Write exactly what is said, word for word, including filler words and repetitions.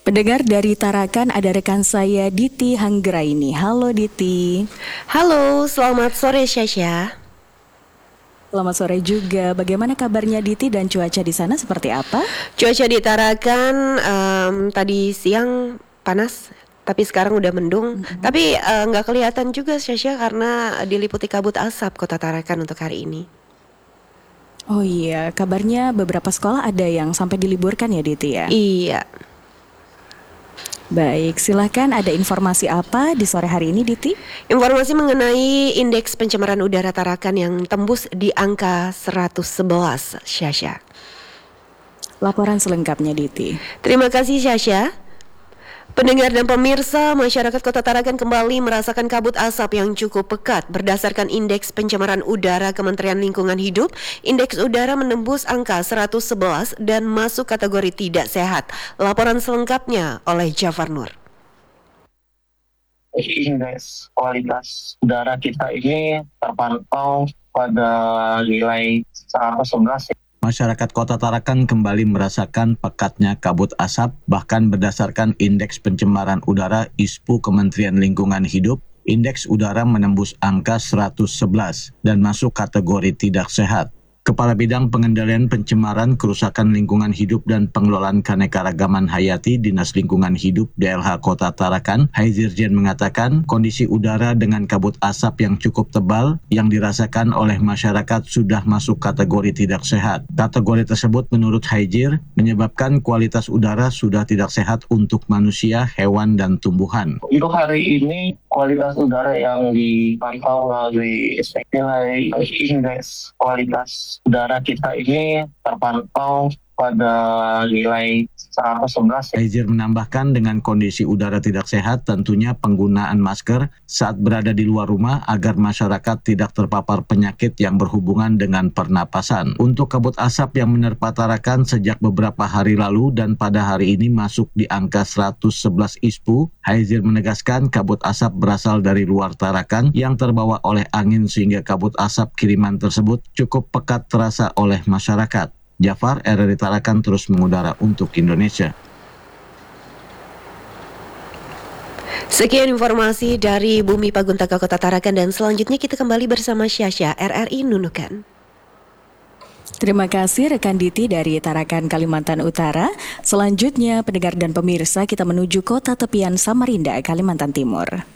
Pendengar dari Tarakan, ada rekan saya Diti Hanggraini. Halo Diti. Halo, selamat sore Syasha. Selamat sore juga. Bagaimana kabarnya Diti dan cuaca di sana seperti apa? Cuaca di Tarakan um, tadi siang panas, tapi sekarang udah mendung. Mm-hmm. Tapi uh, nggak kelihatan juga Syasha karena diliputi kabut asap kota Tarakan untuk hari ini. Oh iya, kabarnya beberapa sekolah ada yang sampai diliburkan ya Diti ya? Iya. Baik, silahkan, ada informasi apa di sore hari ini Diti? Informasi mengenai indeks pencemaran udara Tarakan yang tembus di angka seratus sebelas, Syasha. Laporan selengkapnya Diti. Terima kasih Syasha. Pendengar dan pemirsa, masyarakat Kota Tarakan kembali merasakan kabut asap yang cukup pekat. Berdasarkan indeks pencemaran udara Kementerian Lingkungan Hidup, indeks udara menembus angka seratus sebelas dan masuk kategori tidak sehat. Laporan selengkapnya oleh Jafar Nur. Indeks kualitas udara kita ini terpantau pada nilai seratus sebelas. Masyarakat Kota Tarakan kembali merasakan pekatnya kabut asap, bahkan berdasarkan indeks pencemaran udara I S P U Kementerian Lingkungan Hidup, indeks udara menembus angka seratus sebelas dan masuk kategori tidak sehat. Kepala Bidang Pengendalian Pencemaran, Kerusakan Lingkungan Hidup dan Pengelolaan Keanekaragaman Hayati Dinas Lingkungan Hidup D L H Kota Tarakan, Haizirjen mengatakan kondisi udara dengan kabut asap yang cukup tebal yang dirasakan oleh masyarakat sudah masuk kategori tidak sehat. Kategori tersebut menurut Haizir menyebabkan kualitas udara sudah tidak sehat untuk manusia, hewan, dan tumbuhan. Untuk hari ini kualitas udara yang dipantau melalui nilai indeks kualitas udara kita ini terpantau pada nilai seratus sebelas. Haizir menambahkan dengan kondisi udara tidak sehat tentunya penggunaan masker saat berada di luar rumah agar masyarakat tidak terpapar penyakit yang berhubungan dengan pernapasan. Untuk kabut asap yang menerpa Tarakan sejak beberapa hari lalu dan pada hari ini masuk di angka seratus sebelas I S P U, Haizir menegaskan kabut asap berasal dari luar Tarakan yang terbawa oleh angin sehingga kabut asap kiriman tersebut cukup pekat terasa oleh masyarakat. Jafar, R R I Tarakan terus mengudara untuk Indonesia. Sekian informasi dari Bumi Paguntaka Kota Tarakan dan selanjutnya kita kembali bersama Syasha, R R I Nunukan. Terima kasih rekan Diti dari Tarakan, Kalimantan Utara. Selanjutnya pendengar dan pemirsa, kita menuju kota tepian Samarinda, Kalimantan Timur.